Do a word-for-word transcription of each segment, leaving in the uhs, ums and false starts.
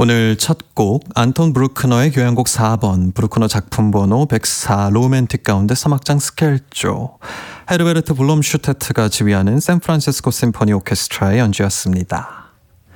오늘 첫 곡 안톤 브루크너의 교향곡 사 번, 브루크너 작품 번호 백사 로맨틱 가운데 삼 악장 스켈조, 헤르베르트 블롬슈테트가 지휘하는 샌프란시스코 심포니 오케스트라의 연주였습니다.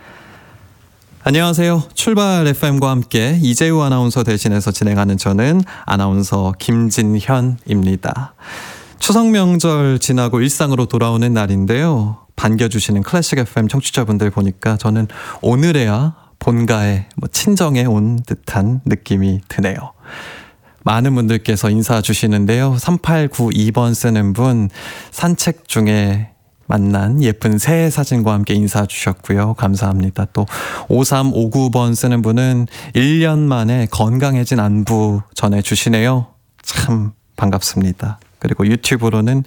안녕하세요. 출발 에프엠과 함께 이재우 아나운서 대신해서 진행하는 저는 아나운서 김진현입니다. 추석 명절 지나고 일상으로 돌아오는 날인데요. 반겨주시는 클래식 에프엠 청취자분들 보니까 저는 오늘에야 본가에 뭐 친정에 온 듯한 느낌이 드네요. 많은 분들께서 인사 주시는데요. 삼팔구이 번 쓰는 분 산책 중에 만난 예쁜 새해 사진과 함께 인사 주셨고요. 감사합니다. 또 오삼오구 번 쓰는 분은 일 년 만에 건강해진 안부 전해주시네요. 참 반갑습니다. 그리고 유튜브로는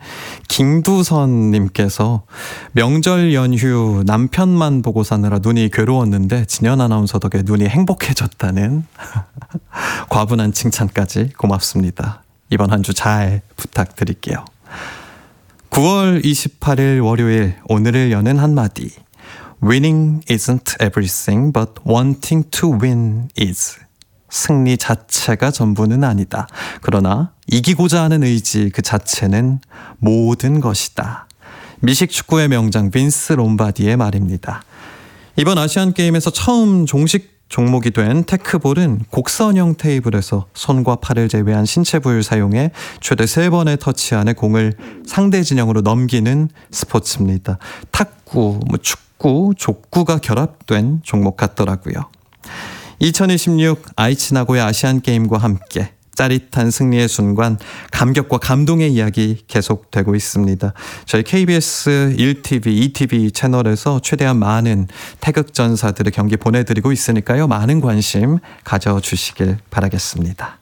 김두선님께서 명절 연휴 남편만 보고 사느라 눈이 괴로웠는데 진현 아나운서 덕에 눈이 행복해졌다는 과분한 칭찬까지 고맙습니다. 이번 한 주 잘 부탁드릴게요. 구월 이십팔일 월요일, 오늘을 여는 한마디. Winning isn't everything, but wanting to win is. 승리 자체가 전부는 아니다. 그러나 이기고자 하는 의지 그 자체는 모든 것이다. 미식 축구의 명장 빈스 롬바디의 말입니다. 이번 아시안게임에서 처음 종식 종목이 된 테크볼은 곡선형 테이블에서 손과 팔을 제외한 신체 부위를 사용해 최대 세 번의 터치 안에 공을 상대 진영으로 넘기는 스포츠입니다. 탁구, 뭐 축구, 족구가 결합된 종목 같더라고요. 이천이십육 아이치 나고야 아시안게임과 함께 짜릿한 승리의 순간, 감격과 감동의 이야기 계속되고 있습니다. 저희 케이비에스 일 티비, 이 티비 채널에서 최대한 많은 태극전사들의 경기 보내드리고 있으니까요. 많은 관심 가져주시길 바라겠습니다.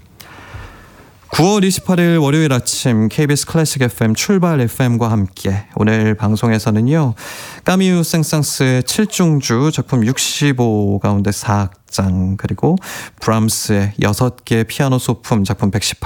구월 이십팔일 월요일 아침 케이비에스 클래식 에프엠 출발 에프엠과 함께 오늘 방송에서는요. 까미유 생상스의 칠중주 작품 육십오 가운데 사 악장, 그리고 브람스의 여섯 개 피아노 소품 작품 백십팔